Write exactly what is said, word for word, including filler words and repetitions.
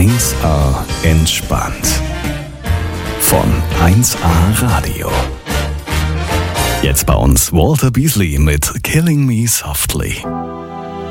eins A entspannt. Von eins A Radio. Jetzt bei uns Walter Beasley mit Killing Me Softly.